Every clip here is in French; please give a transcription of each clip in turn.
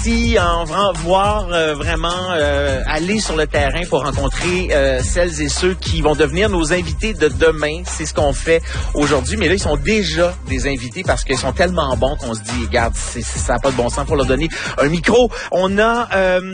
ici, en voir vraiment aller sur le terrain pour rencontrer celles et ceux qui vont devenir nos invités de demain. C'est ce qu'on fait aujourd'hui. Mais là, ils sont déjà des invités parce qu'ils sont tellement bons qu'on se dit, regarde, ça n'a pas de bon sens pour leur donner un micro. On a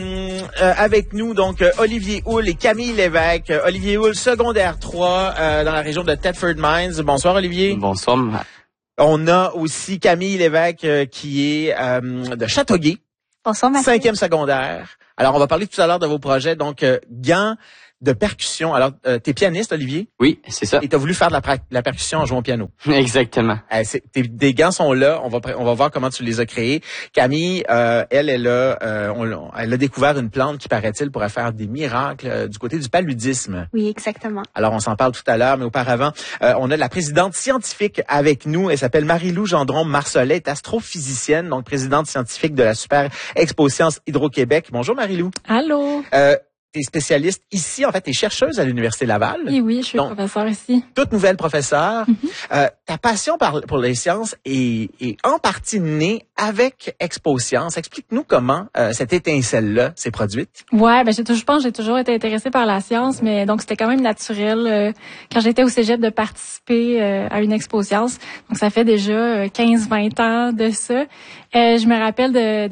avec nous donc Olivier Houle et Camille Lévesque. Olivier Houle, secondaire 3 dans la région de Thetford Mines. Bonsoir Olivier. Bonsoir. On a aussi Camille Lévesque qui est de Châteauguay. Bonsoir Mathieu. 5e secondaire. Alors on va parler tout à l'heure de vos projets. Donc gants de percussion. Alors t'es pianiste Olivier? Oui, c'est ça. Et t'as voulu faire de la percussion en jouant au piano. Exactement. Des gants sont là. On va voir comment tu les as créés. Camille, elle a découvert une plante qui paraît-il pourrait faire des miracles du côté du paludisme. Oui, exactement. Alors on s'en parle tout à l'heure, mais auparavant, on a la présidente scientifique avec nous. Elle s'appelle Marie-Lou Gendron-Marcelet, est astrophysicienne, donc présidente scientifique de la Super Expo Sciences Hydro-Québec. Bonjour Marie-Lou. Allô. T'es spécialiste ici, en fait, t'es chercheuse à l'Université Laval. Oui, je suis professeure ici. Toute nouvelle professeure. Ta passion pour les sciences est en partie née avec Expo Sciences. Explique-nous comment cette étincelle-là s'est produite. Ouais, je pense que j'ai toujours été intéressée par la science, mais donc c'était quand même naturel quand j'étais au cégep de participer à une Expo Sciences. Donc ça fait déjà 15-20 ans de ça. Je me rappelle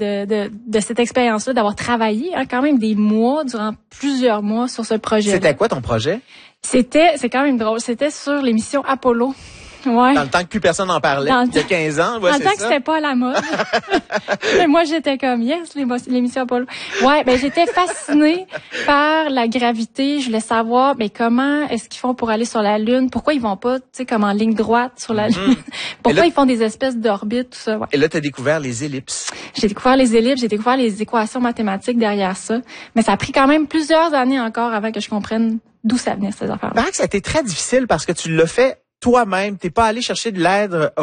de cette expérience-là, d'avoir travaillé quand même des mois, durant plusieurs mois sur ce projet. C'était quoi ton projet? C'est quand même drôle. C'était sur l'émission Apollo. Ouais. Dans le temps que plus personne n'en parlait, il y a 15 ans, ouais, dans le temps que c'était pas à la mode. Mais moi, j'étais comme, yes, l'émission Apollo. Ouais, j'étais fascinée par la gravité. Je voulais savoir, comment est-ce qu'ils font pour aller sur la Lune? Pourquoi ils vont pas, comme en ligne droite sur la Lune? Pourquoi ils font des espèces d'orbites, tout ça? Ouais. Et là, t'as découvert les ellipses. J'ai découvert les ellipses, j'ai découvert les équations mathématiques derrière ça. Mais ça a pris quand même plusieurs années encore avant que je comprenne d'où ça venait, ces affaires-là. Il paraît que ça a été très difficile parce que tu l'as fait toi-même, t'es pas allé chercher de l'aide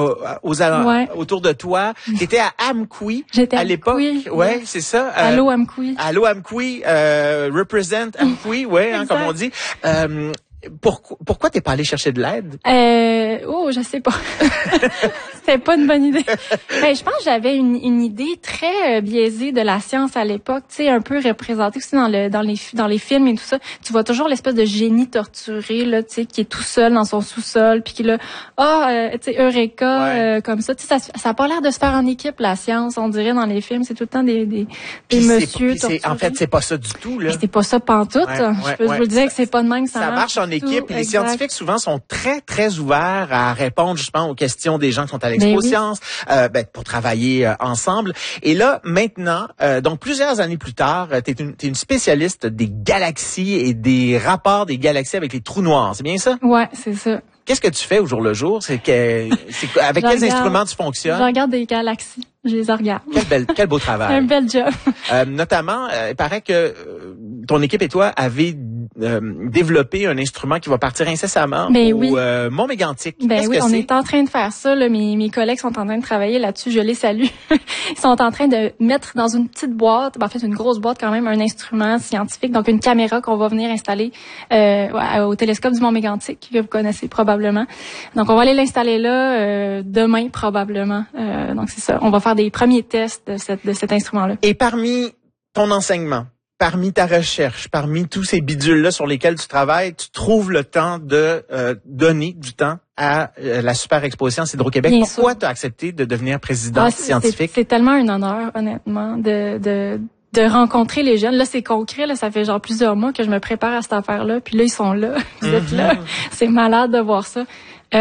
autour de toi. T'étais à Amqui à l'époque. Ouais, c'est ça. Allô Amqui. Allô Amqui, represent Amqui, comme on dit. Pourquoi t'es pas allé chercher de l'aide? Je sais pas. C'était pas une bonne idée. Je pense que j'avais une idée très biaisée de la science à l'époque, un peu représentée aussi dans les films et tout ça. Tu vois toujours l'espèce de génie torturé là, qui est tout seul dans son sous-sol, puis qui là, Eureka, comme ça. Ça a pas l'air de se faire en équipe la science, on dirait dans les films. C'est tout le temps des messieurs torturés. En fait, c'est pas ça du tout là. C'est pas ça pantoute. Je peux vous le dire que c'est pas de même ça marche en équipe. Les scientifiques souvent sont très très ouverts à répondre justement aux questions des gens qui sont à l'Expo Sciences, pour travailler ensemble. Et là maintenant, donc plusieurs années plus tard, t'es une spécialiste des galaxies et des rapports des galaxies avec les trous noirs. C'est bien ça? Ouais, c'est ça. Qu'est-ce que tu fais au jour le jour? Avec quels instruments tu fonctionnes? Je regarde des galaxies. Je les regarde. Quel beau travail. Un bel job. Notamment, il paraît que ton équipe et toi avez développé un instrument qui va partir incessamment au Mont Mégantic. On est en train de faire ça. Là. Mes collègues sont en train de travailler là-dessus. Je les salue. Ils sont en train de mettre dans une petite boîte, en fait une grosse boîte quand même, un instrument scientifique, donc une caméra qu'on va venir installer au télescope du Mont Mégantic, que vous connaissez probablement. Donc on va aller l'installer là demain probablement. Donc c'est ça. On va faire des premiers tests de cet instrument-là. Et parmi ton enseignement, parmi ta recherche, parmi tous ces bidules-là sur lesquels tu travailles, tu trouves le temps de donner du temps à la Super Expo Sciences Hydro-Québec. Pourquoi tu as accepté de devenir présidente scientifique? C'est tellement un honneur, honnêtement, de rencontrer les jeunes. Là, c'est concret. Là, ça fait genre plusieurs mois que je me prépare à cette affaire-là. Puis là, ils sont là. Vous êtes là. C'est malade de voir ça.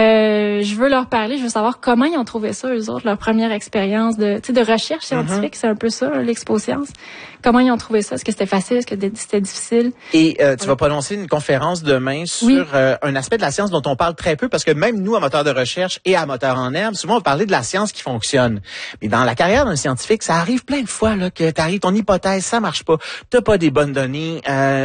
Je veux leur parler, je veux savoir comment ils ont trouvé ça, eux autres, leur première expérience de recherche scientifique, c'est un peu ça, l'Expo Sciences. Comment ils ont trouvé ça? Est-ce que c'était facile? Est-ce que c'était difficile? Et tu vas prononcer une conférence demain sur un aspect de la science dont on parle très peu, parce que même nous, amateurs de recherche et amateurs en herbe, souvent on va parler de la science qui fonctionne. Mais dans la carrière d'un scientifique, ça arrive plein de fois là que t'arrives, ton hypothèse, ça marche pas, t'as pas des bonnes données,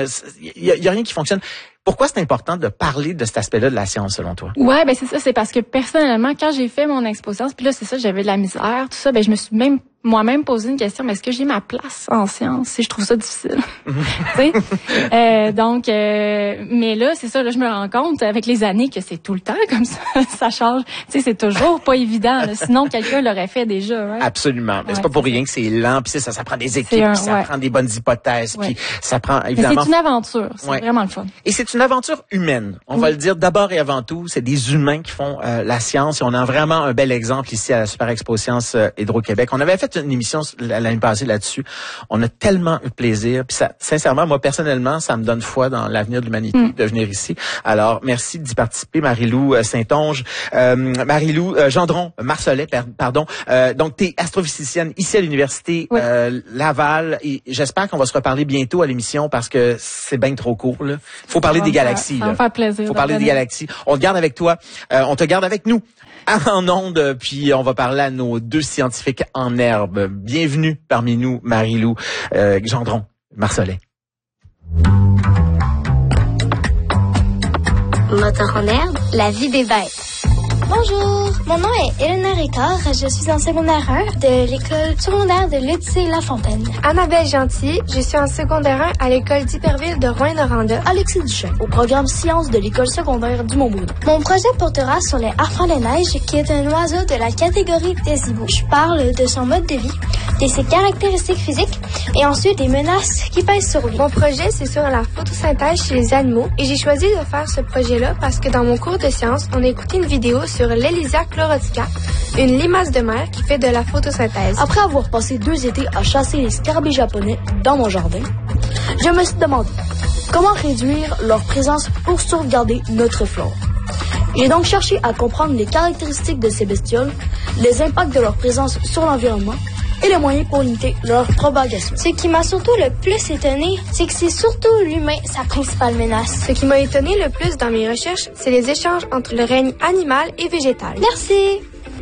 y a rien qui fonctionne. Pourquoi c'est important de parler de cet aspect-là de la science, selon toi? Ouais, c'est ça. C'est parce que personnellement, quand j'ai fait mon Expo Sciences, puis là, c'est ça, j'avais de la misère, tout ça, je me suis même moi-même posé une question, mais est-ce que j'ai ma place en sciences? Si je trouve ça difficile. Tu sais? Donc, mais là, c'est ça, là, je me rends compte avec les années que c'est tout le temps comme ça. Ça change. Tu sais, c'est toujours pas évident. Là. Sinon, quelqu'un l'aurait fait déjà. Right? Absolument. Mais c'est pas pour rien que c'est lent, puis ça prend des équipes, puis ça prend des bonnes hypothèses, puis ça prend évidemment. Mais c'est une aventure. C'est vraiment le fun. Et c'est une aventure humaine. On va le dire d'abord et avant tout. C'est des humains qui font la science. Et on a vraiment un bel exemple ici à la Super Expo Science Hydro-Québec. On avait fait une émission l'année passée là-dessus. On a tellement eu de plaisir. Puis ça, sincèrement, moi personnellement, ça me donne foi dans l'avenir de l'humanité de venir ici. Alors, merci d'y participer, Marie-Lou Saint-Onge, Marie-Lou Gendron, Marcelet, pardon. Donc, t'es astrophysicienne ici à l'université Laval. Et j'espère qu'on va se reparler bientôt à l'émission parce que c'est bien trop court. Là. Faut parler des galaxies. Ça va me faire plaisir. Faut parler des galaxies. On te garde avec toi. On te garde avec nous. En ondes, puis on va parler à nos deux scientifiques en herbe. Bienvenue parmi nous, Marie-Lou Gendron, Marcelet. Moteur en herbe, la vie des bêtes. Bonjour, mon nom est Elena Ricard, je suis en secondaire 1 de l'école secondaire de Lutzy-Lafontaine. Annabelle Gentil, je suis en secondaire 1 à l'école d'Iberville de Rouyn-Noranda. Alexis Duchesne, au programme Sciences de l'école secondaire du Mont-Boudin. Mon projet portera sur les harpans de neige, qui est un oiseau de la catégorie des hiboux. Je parle de son mode de vie, de ses caractéristiques physiques et ensuite des menaces qui pèsent sur lui. Mon projet, c'est sur la photosynthèse chez les animaux et j'ai choisi de faire ce projet-là parce que dans mon cours de sciences, on a écouté une vidéo sur l'Elysia chlorotica, une limace de mer qui fait de la photosynthèse. Après avoir passé 2 étés à chasser les scarabées japonais dans mon jardin, je me suis demandé comment réduire leur présence pour sauvegarder notre flore. J'ai donc cherché à comprendre les caractéristiques de ces bestioles, les impacts de leur présence sur l'environnement et les moyens pour limiter leur propagation. Ce qui m'a surtout le plus étonné, c'est que c'est surtout l'humain sa principale menace. Ce qui m'a étonné le plus dans mes recherches, c'est les échanges entre le règne animal et végétal. Merci!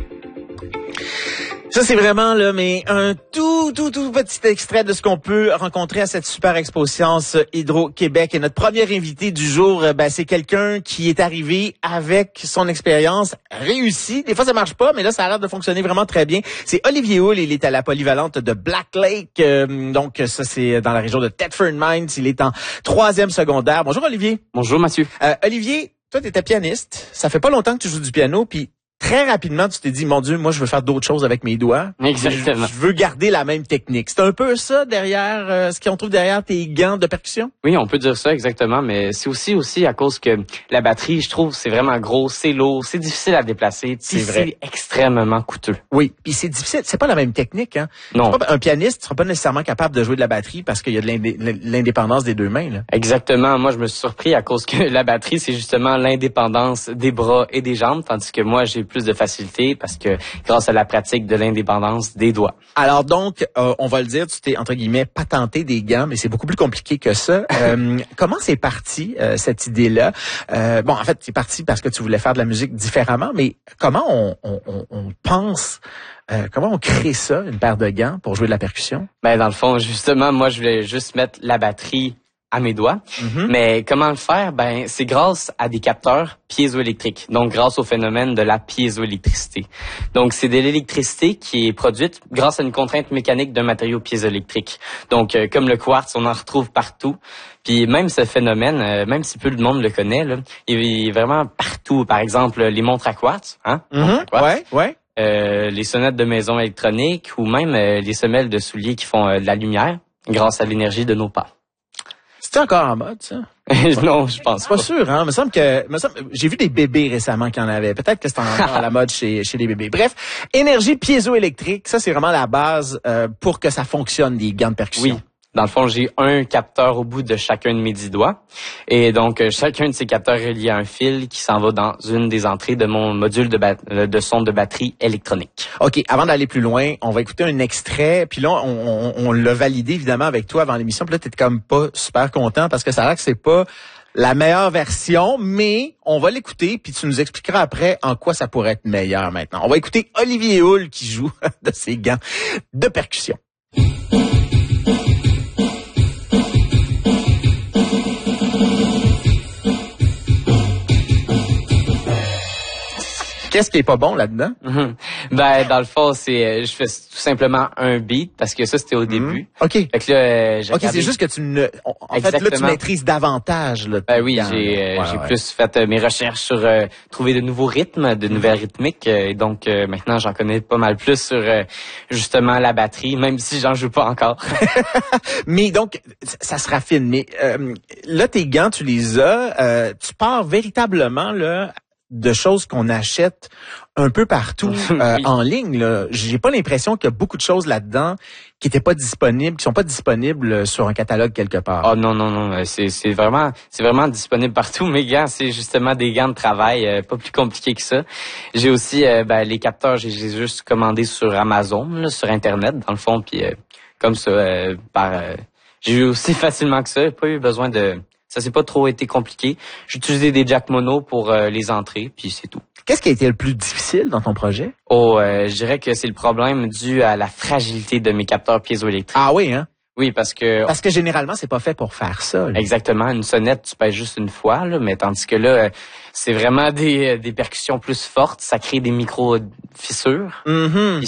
Ça, c'est vraiment, là, mais un tout petit extrait de ce qu'on peut rencontrer à cette Super Expo Science Hydro-Québec. Et notre premier invité du jour, c'est quelqu'un qui est arrivé avec son expérience réussie. Des fois, ça marche pas, mais là, ça a l'air de fonctionner vraiment très bien. C'est Olivier Houle. Il est à la polyvalente de Black Lake. Donc, ça, c'est dans la région de Thetford Mines. Il est en 3e secondaire. Bonjour, Olivier. Bonjour, Mathieu. Olivier, toi, t'étais pianiste. Ça fait pas longtemps que tu joues du piano, puis très rapidement, tu t'es dit, mon Dieu, moi, je veux faire d'autres choses avec mes doigts. Exactement. Je veux garder la même technique. C'est un peu ça derrière, ce qu'on trouve derrière tes gants de percussion? Oui, on peut dire ça exactement, mais c'est aussi à cause que la batterie, je trouve, c'est vraiment gros, c'est lourd, c'est difficile à déplacer, c'est vrai. C'est extrêmement coûteux. Oui, puis c'est difficile. C'est pas la même technique, hein? Non. Un pianiste sera pas nécessairement capable de jouer de la batterie parce qu'il y a de l'indépendance des deux mains, là. Exactement. Moi, je me suis surpris à cause que la batterie, c'est justement l'indépendance des bras et des jambes, tandis que moi, j'ai plus de facilité parce que grâce à la pratique de l'indépendance des doigts. Alors donc, on va le dire, tu t'es, entre guillemets, patenté des gants, mais c'est beaucoup plus compliqué que ça. Comment c'est parti, cette idée-là? Bon, en fait, c'est parti parce que tu voulais faire de la musique différemment, mais comment on pense, comment on crée ça, une paire de gants pour jouer de la percussion? Ben, dans le fond, justement, moi, je voulais juste mettre la batterie à mes doigts. Mais comment le faire? Ben, c'est grâce à des capteurs piézoélectriques. Donc, grâce au phénomène de la piézoélectricité. Donc, c'est de l'électricité qui est produite grâce à une contrainte mécanique d'un matériau piézoélectrique. Donc, comme le quartz, on en retrouve partout. Puis même ce phénomène, même si peu de monde le connaît, là, il est vraiment partout. Par exemple, les montres à quartz, hein? Ouais. Les sonnettes de maison électroniques ou même les semelles de souliers qui font de la lumière grâce à l'énergie de nos pas. C'est encore en mode, ça? Non, je pense pas. Pas sûr, hein. J'ai vu des bébés récemment qui en avaient. Peut-être que c'est encore à la mode chez les bébés. Bref, énergie piézoélectrique, ça, c'est vraiment la base pour que ça fonctionne, les gants de percussion. Oui. Dans le fond, j'ai un capteur au bout de chacun de mes 10 doigts. Et donc, chacun de ces capteurs est relié à un fil qui s'en va dans une des entrées de mon module de son de batterie électronique. OK, avant d'aller plus loin, on va écouter un extrait. Puis là, on l'a validé, évidemment, avec toi avant l'émission. Puis là, t'es comme pas super content parce que ça a l'air que c'est pas la meilleure version, mais on va l'écouter, puis tu nous expliqueras après en quoi ça pourrait être meilleur maintenant. On va écouter Olivier Houle qui joue de ses gants de percussion. Qu'est-ce qui est pas bon là-dedans? Ben, dans le fond, je fais tout simplement un beat parce que ça, c'était au début. OK. Fait que là, j'ai OK, c'est juste que en fait, là, tu maîtrises davantage. Là, oui, j'ai plus fait mes recherches sur trouver de nouveaux rythmes, de nouvelles rythmiques. Et donc, maintenant, j'en connais pas mal plus sur justement la batterie, même si j'en joue pas encore. Mais donc, ça se raffine. Mais là, tes gants, tu les as. Tu pars véritablement là de choses qu'on achète un peu partout en ligne. Là. J'ai pas l'impression qu'il y a beaucoup de choses là-dedans qui étaient pas disponibles, qui sont pas disponibles sur un catalogue quelque part. Oh non, c'est vraiment disponible partout. Mes gants, c'est justement des gants de travail, pas plus compliqué que ça. J'ai aussi les capteurs, j'ai juste commandé sur Amazon, là, sur Internet dans le fond, puis comme ça j'ai eu aussi facilement que ça, j'ai pas eu besoin de ça s'est pas trop été compliqué. J'ai utilisé des jack mono pour les entrées, puis c'est tout. Qu'est-ce qui a été le plus difficile dans ton projet? Je dirais que c'est le problème dû à la fragilité de mes capteurs piézoélectriques. Ah oui, hein? Oui, parce que généralement, c'est pas fait pour faire ça. Là. Exactement. Une sonnette, tu pèses juste une fois, là, mais tandis que là, c'est vraiment des percussions plus fortes. Ça crée des micro-fissures. Puis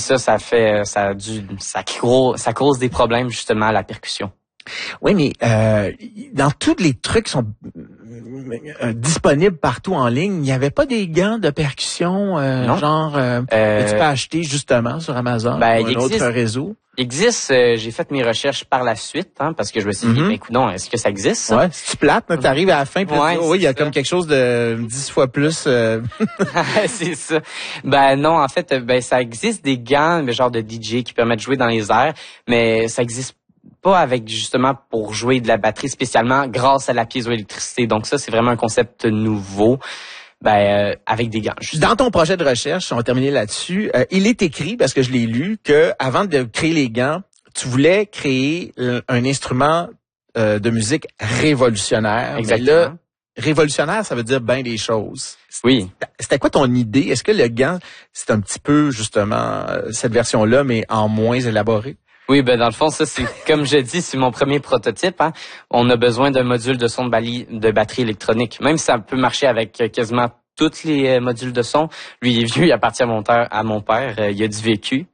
ça cause des problèmes, justement, à la percussion. Oui, mais dans tous les trucs qui sont disponibles partout en ligne, il n'y avait pas des gants de percussion que tu peux acheter justement sur Amazon ou un autre réseau? Il existe, j'ai fait mes recherches par la suite, parce que je me suis dit, mais écoute, non, est-ce que ça existe? Ça? Ouais, si tu plates, tu arrives à la fin, puis il y a comme quelque chose de 10 fois plus. C'est ça. Ben non, en fait, ça existe des gants, genre de DJ qui permettent de jouer dans les airs, mais ça existe pas avec justement pour jouer de la batterie spécialement grâce à la piézoélectricité. Donc ça, c'est vraiment un concept nouveau. Avec des gants. Justement. Dans ton projet de recherche, on va terminer là-dessus, il est écrit, parce que je l'ai lu, que avant de créer les gants, tu voulais créer un instrument de musique révolutionnaire. Exactement. Mais là, révolutionnaire, ça veut dire bien des choses. Oui. C'était quoi ton idée? Est-ce que le gant, c'est un petit peu justement cette version-là, mais en moins élaborée? Oui, dans le fond, ça, c'est, comme je dis, c'est mon premier prototype, On a besoin d'un module de son de batterie électronique. Même si ça peut marcher avec quasiment tous les modules de son. Lui, il est vieux, il appartient à mon père, il a du vécu.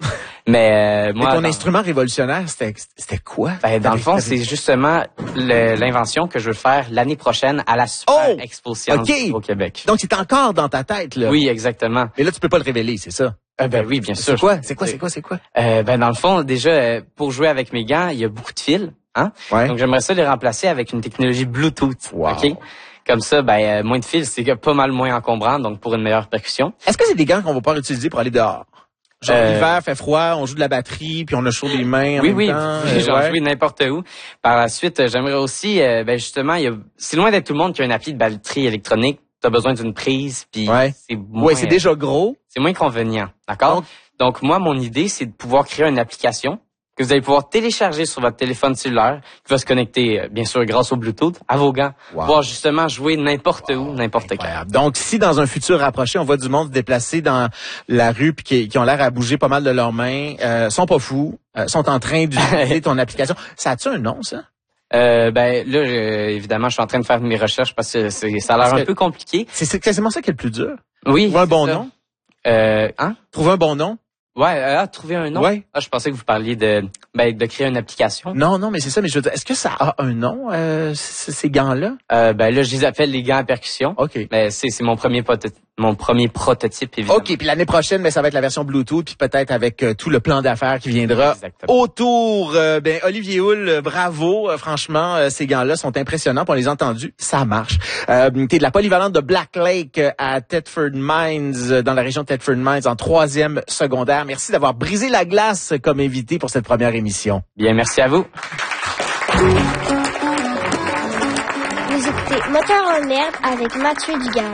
Mais moi. Et ton instrument révolutionnaire, c'était quoi? Dans le fond, c'est justement l'invention que je veux faire l'année prochaine à la Super Expo Science au Québec. Donc, c'est encore dans ta tête, là? Oui, exactement. Mais là, tu peux pas le révéler, c'est ça? Oui, bien sûr. C'est quoi? Dans le fond, déjà, pour jouer avec mes gants, il y a beaucoup de fils, Ouais. Donc, j'aimerais ça les remplacer avec une technologie Bluetooth. Wow. OK? Comme ça, moins de fils, c'est pas mal moins encombrant, donc pour une meilleure percussion. Est-ce que c'est des gants qu'on va pouvoir utiliser pour aller dehors? Genre, l'hiver fait froid, on joue de la batterie, puis on a chaud des mains en même temps. Oui, j'en joue n'importe où. Par la suite, j'aimerais aussi, justement, c'est loin d'être tout le monde qui a une appli de batterie électronique. T'as besoin d'une prise, puis c'est déjà gros. C'est moins convenient, d'accord? Donc, moi, mon idée, c'est de pouvoir créer une application que vous allez pouvoir télécharger sur votre téléphone cellulaire, qui va se connecter, bien sûr, grâce au Bluetooth, à vos gants, pouvoir justement jouer n'importe où, n'importe quand. Donc, si dans un futur rapproché, on voit du monde se déplacer dans la rue puis qui ont l'air à bouger pas mal de leurs mains, sont pas fous, sont en train d'utiliser ton application, ça a-tu un nom, ça? Évidemment, je suis en train de faire mes recherches parce que ça a l'air un peu compliqué. C'est quasiment ça qui est le plus dur. Oui. Trouver un bon nom. Trouver un bon nom. Ouais, trouver un nom. Ouais. Je pensais que vous parliez de créer une application. Non, mais c'est ça, mais je veux dire, est-ce que ça a un nom, ces gants-là? Là, je les appelle les gants à percussion. OK. Mais c'est mon premier prototype, évidemment. OK, puis l'année prochaine, ça va être la version Bluetooth, puis peut-être avec tout le plan d'affaires qui viendra autour. Olivier Houle, bravo. Franchement, ces gants-là sont impressionnants. Puis on les a entendus, ça marche. T'es de la polyvalente de Black Lake à Thetford Mines, dans la région de Thetford Mines, en 3e secondaire. Merci d'avoir brisé la glace comme invité pour cette première émission. Bien, merci à vous. Vous écoutez Moteur en herbe avec Mathieu Dugal.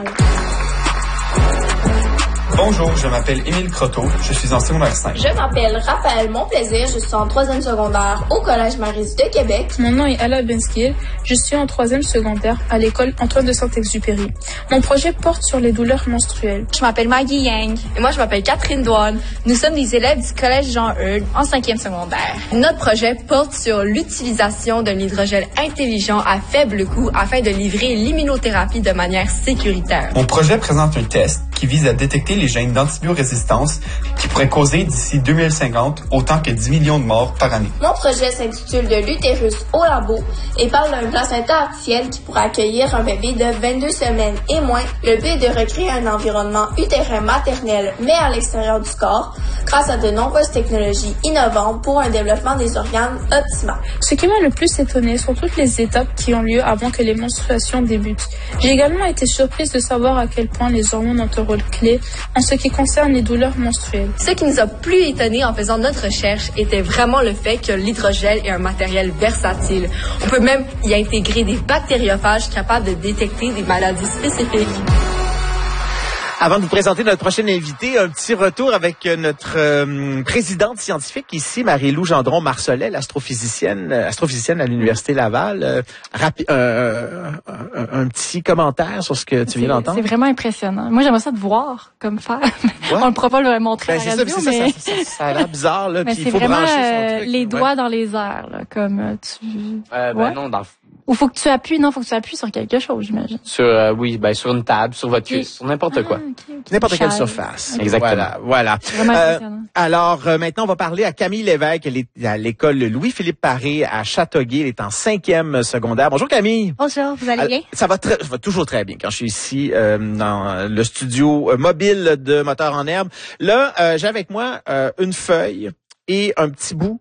Bonjour, je m'appelle Émile Croteau, je suis en secondaire 5. Je m'appelle Raphaël Monplaisir, je suis en 3e secondaire au Collège Maryse de Québec. Mon nom est Ala Benskil, je suis en 3e secondaire à l'école Antoine de Saint-Exupéry. Mon projet porte sur les douleurs menstruelles. Je m'appelle Maggie Yang. Et moi, je m'appelle Catherine Douane. Nous sommes des élèves du Collège Jean-Eudes en 5e secondaire. Notre projet porte sur l'utilisation d'un hydrogel intelligent à faible coût afin de livrer l'immunothérapie de manière sécuritaire. Mon projet présente un test qui vise à détecter les gènes d'antibiorésistance qui pourraient causer d'ici 2050 autant que 10 millions de morts par année. Mon projet s'intitule De l'utérus au labo et parle d'un placenta artificiel qui pourrait accueillir un bébé de 22 semaines et moins. Le but est de recréer un environnement utérin maternel mais à l'extérieur du corps grâce à de nombreuses technologies innovantes pour un développement des organes optimal. Ce qui m'a le plus étonné sont toutes les étapes qui ont lieu avant que les menstruations débutent. J'ai également été surprise de savoir à quel point les hormones ont un rôle clé en ce qui concerne les douleurs menstruelles. Ce qui nous a plus étonnés en faisant notre recherche était vraiment le fait que l'hydrogel est un matériel versatile. On peut même y intégrer des bactériophages capables de détecter des maladies spécifiques. Avant de vous présenter notre prochaine invitée, un petit retour avec notre présidente scientifique ici, Marie-Lou Gendron-Marcelet, l'astrophysicienne à l'Université Laval. Un petit commentaire sur ce que tu viens d'entendre. C'est vraiment impressionnant. Moi, j'aimerais ça te voir comme faire. Ouais. On ne pourra pas le montrer à la radio, mais... Ça a l'air bizarre, là. Mais puis c'est il faut vraiment brancher son truc, les doigts dans les airs, là, comme tu... Non, dans le Ou faut que tu appuies, sur quelque chose, j'imagine. Sur, sur une table, sur votre cuisse, sur n'importe quoi. Okay. N'importe quelle surface. Exactement. Voilà. Vraiment impressionnant. Alors, maintenant, on va parler à Camille Lévesque. Elle est à l'école Louis-Philippe Paré à Châteauguay. Elle est en 5e secondaire. Bonjour, Camille. Bonjour, vous allez bien? Ça va toujours très bien quand je suis ici dans le studio mobile de Moteur en Herbe. Là, j'ai avec moi une feuille et un petit bout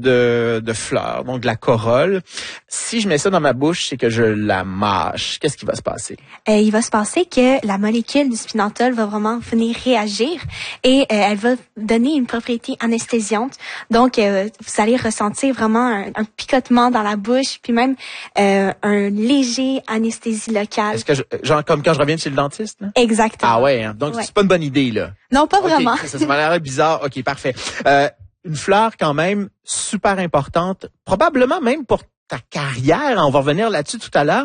de fleur, donc de la corolle. Si je mets ça dans ma bouche, c'est que je la mâche. Qu'est-ce qui va se passer? Il va se passer que la molécule du spinantol va vraiment venir réagir et elle va donner une propriété anesthésiante. Donc, vous allez ressentir vraiment un picotement dans la bouche, puis même un léger anesthésie locale. Est-ce que comme quand je reviens de chez le dentiste? Là? Exactement. Ah ouais, hein? Donc c'est pas une bonne idée, là. Non, pas vraiment. Ça m'a l'air bizarre. OK, parfait. Une fleur quand même super importante, probablement même pour ta carrière. On va revenir là-dessus tout à l'heure.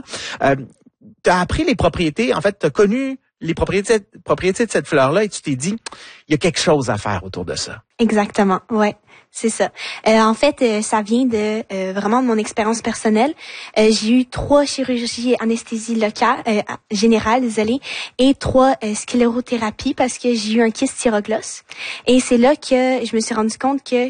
Tu as appris les propriétés, en fait, tu as connu les propriétés de cette fleur-là et tu t'es dit, il y a quelque chose à faire autour de ça. Exactement, ouais. C'est ça. En fait, ça vient de vraiment de mon expérience personnelle. J'ai eu 3 chirurgies anesthésie locale, générale, et 3 sclérothérapies parce que j'ai eu un kyste thyroglose. Et c'est là que je me suis rendu compte que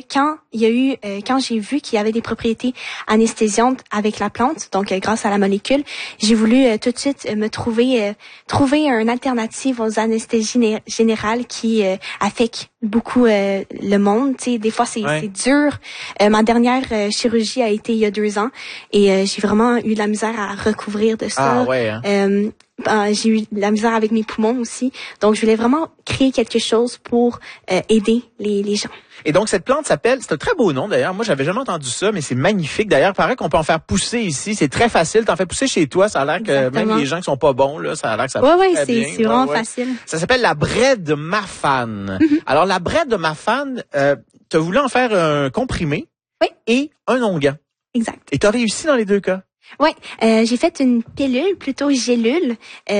quand j'ai vu qu'il y avait des propriétés anesthésiantes avec la plante, donc grâce à la molécule, j'ai voulu tout de suite me trouver une alternative aux anesthésies générales qui affectent beaucoup le monde. Tu sais, des fois c'est dur. Ma dernière chirurgie a été il y a 2 ans et j'ai vraiment eu de la misère à recouvrir de ça. Ah ouais. Hein? J'ai eu de la misère avec mes poumons aussi. Donc je voulais vraiment créer quelque chose pour aider les gens. Et donc cette plante s'appelle, c'est un très beau nom d'ailleurs. Moi j'avais jamais entendu ça, mais c'est magnifique. D'ailleurs, il paraît qu'on peut en faire pousser ici. C'est très facile. T'en fais pousser chez toi. Ça a l'air que même les gens qui sont pas bons là, ça a l'air que ça. Ouais, c'est vraiment facile. Ça s'appelle la braie de Mafan. Alors la braie de Mafan, tu as voulu en faire un comprimé et un onguent. Exact. Et tu as réussi dans les 2 cas. Oui, j'ai fait une pilule, plutôt gélule,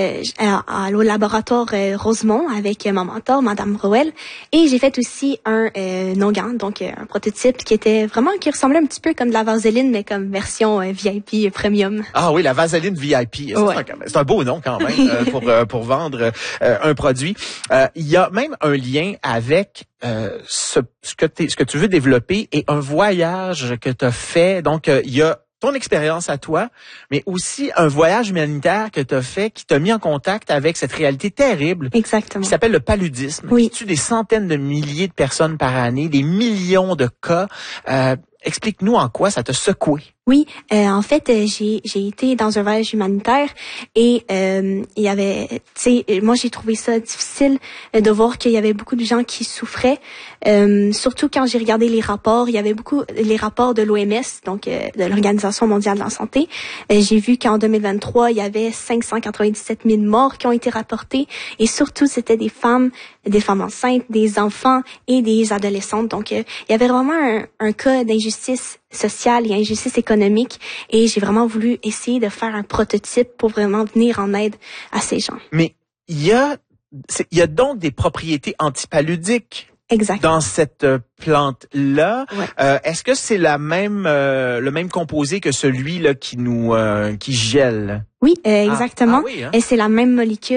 au laboratoire Rosemont avec ma mentor, Madame Rowell, et j'ai fait aussi un onguent, donc un prototype qui ressemblait un petit peu comme de la vaseline, mais comme version VIP premium. Ah oui, la vaseline VIP, c'est un beau nom quand même pour vendre un produit. Il y a même un lien avec ce que tu veux développer et un voyage que tu as fait. Donc il y a ton expérience à toi, mais aussi un voyage humanitaire que tu as fait qui t'a mis en contact avec cette réalité terrible. Exactement. Qui s'appelle le paludisme. Oui. Qui tue des centaines de milliers de personnes par année, des millions de cas. Explique-nous en quoi ça t'a secoué. Oui, en fait, j'ai été dans un voyage humanitaire et il y avait, tu sais, moi j'ai trouvé ça difficile de voir qu'il y avait beaucoup de gens qui souffraient. Surtout quand j'ai regardé les rapports, il y avait beaucoup les rapports de l'OMS, donc de l'Organisation mondiale de la santé. J'ai vu qu'en 2023, il y avait 597 000 morts qui ont été rapportés et surtout c'était des femmes enceintes, des enfants et des adolescentes. Donc il y avait vraiment un cas d'injustice sociale et injustice économique et j'ai vraiment voulu essayer de faire un prototype pour vraiment venir en aide à ces gens. Mais il y a donc des propriétés antipaludiques. Exact. Dans cette plante-là. Ouais. Est-ce que c'est le même composé que celui là qui gèle? Oui, exactement. Oui, hein? Et c'est la même molécule.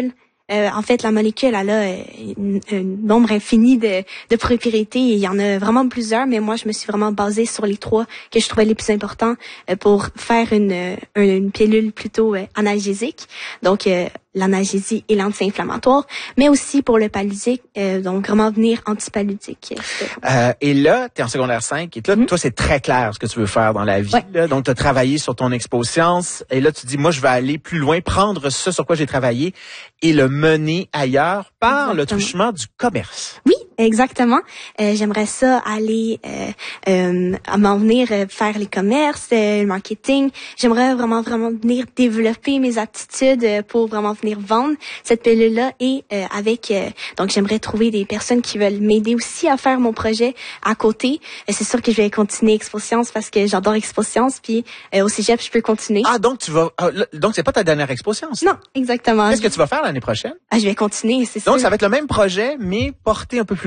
En fait, la molécule, elle a un nombre infini de propriétés. Il y en a vraiment plusieurs, mais moi, je me suis vraiment basée sur les 3 que je trouvais les plus importants pour faire une pilule plutôt analgésique. Donc, l'analgésie et l'anti-inflammatoire, mais aussi pour le paludique, donc vraiment venir antipaludique. Et là, tu es en secondaire 5 et là, toi, c'est très clair ce que tu veux faire dans la vie. Ouais. Là. Donc, tu as travaillé sur ton expo-science et là, tu dis, moi, je vais aller plus loin, prendre ce sur quoi j'ai travaillé et le mener ailleurs par le truchement du commerce. Oui, exactement. J'aimerais ça aller à m'en venir faire les commerces, le marketing. J'aimerais vraiment venir développer mes aptitudes pour vraiment venir vendre cette pilule-là et donc j'aimerais trouver des personnes qui veulent m'aider aussi à faire mon projet à côté. C'est sûr que je vais continuer Expo-Science parce que j'adore Expo-Science, puis au cégep, je peux continuer. Ah, donc donc c'est pas ta dernière Expo-Science? Non, exactement. Qu'est-ce que tu vas faire l'année prochaine? Ah, je vais continuer, c'est sûr. Donc ça va être le même projet, mais porté un peu plus